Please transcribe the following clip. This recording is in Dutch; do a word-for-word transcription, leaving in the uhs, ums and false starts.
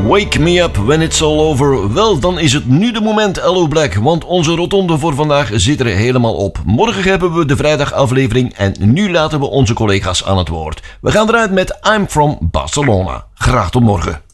Wake me up when it's all over. Wel, dan is het nu de moment, Allo Black, want onze rotonde voor vandaag zit er helemaal op. Morgen hebben we de vrijdagaflevering en nu laten we onze collega's aan het woord. We gaan eruit met I'm from Barcelona. Graag tot morgen.